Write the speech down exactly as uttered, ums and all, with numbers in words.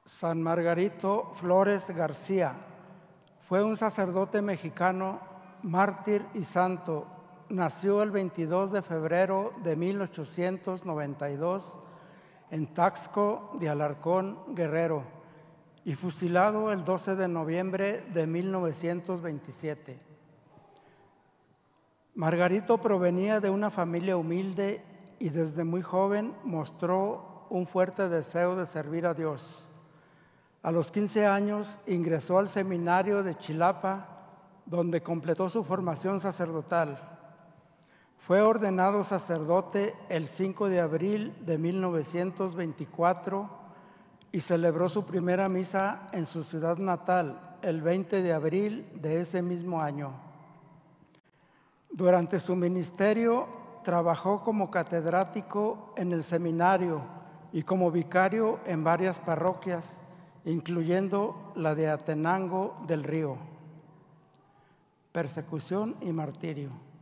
San Margarito Flores García fue un sacerdote mexicano, mártir y santo. Nació el veintidós de febrero de mil ochocientos noventa y dos en Taxco de Alarcón, Guerrero, y fusilado el doce de noviembre de mil novecientos veintisiete. Margarito provenía de una familia humilde y desde muy joven mostró un fuerte deseo de servir a Dios. A los quince años ingresó al seminario de Chilapa, donde completó su formación sacerdotal. Fue ordenado sacerdote el cinco de abril de mil novecientos veinticuatro y celebró su primera misa en su ciudad natal el veinte de abril de ese mismo año. Durante su ministerio trabajó como catedrático en el seminario y como vicario en varias parroquias, incluyendo la de Atenango del Río. Persecución y martirio.